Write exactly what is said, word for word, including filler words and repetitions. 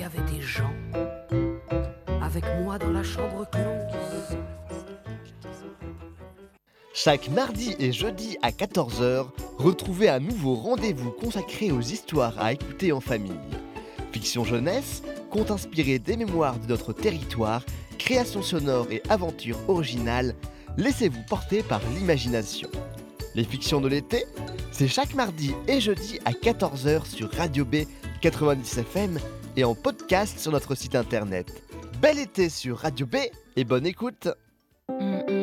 y avait des gens avec moi dans la chambre close. Chaque mardi et jeudi à quatorze heures, retrouvez un nouveau rendez-vous consacré aux histoires à écouter en famille. Fiction jeunesse, contes inspirés des mémoires de notre territoire, créations sonores et aventures originales, laissez-vous porter par l'imagination. Les fictions de l'été, c'est chaque mardi et jeudi à quatorze heures sur Radio B quatre-vingt-dix F M et en podcast sur notre site internet. Bel été sur Radio B et bonne écoute!